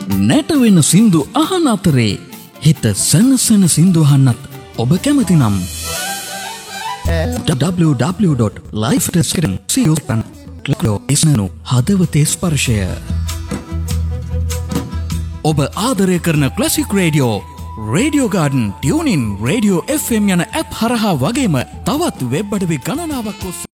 නැටවෙන සින්දු අහන අතරේ හිත සනසන සින්දු අහන්නත් ඔබ කැමති නම් www.lifetest.co.uk හදවතේ ස්පර්ශය. ඔබ ආදරය කරන classic radio, radio garden, tuning, radio FM යන ඇප් හරහා වගේම තවත් වෙබ් අඩවි ගණනාවක් ඔස්සේ